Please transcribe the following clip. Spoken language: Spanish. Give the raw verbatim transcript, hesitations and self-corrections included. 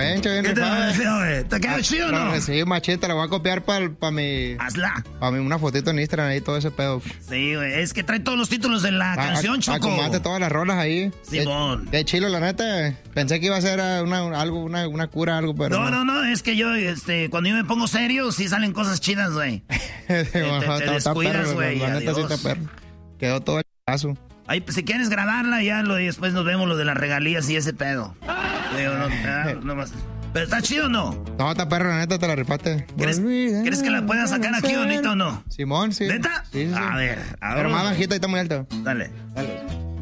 Chencho, bien ¿Qué te rifada. pareció, güey? ¿Te quedó chido o no? No, sí, macheta, la voy a copiar para pa mi... Hazla. Para mi una fotito en Instagram ahí, todo ese pedo. Sí, güey, es que trae todos los títulos de la A- canción, a- Choco. Acomodate todas las rolas ahí. Simón. Qué, qué chilo, la neta. Pensé que iba a ser uh, una, algo, una, una cura, algo, pero... No, no, no, es que yo, este, cuando yo me pongo serio, sí salen cosas chidas, güey. te, te, te Está- está descuidas, perro, güey, La neta sí adiós. está perro. Quedó todo el paso. Ahí, pues, si quieres grabarla, ya lo, y después nos vemos lo de las regalías y ese pedo. Digo, no, ah, no más. ¿Pero está chido o no? No, está perro, la neta, te la rifaste. ¿Crees, ¿crees que la pueda sacar aquí bonito o no? Simón, sí. ¿Neta? Sí, sí, sí. A ver, a ver. Pero más bajita y está muy alto. Dale. Dale.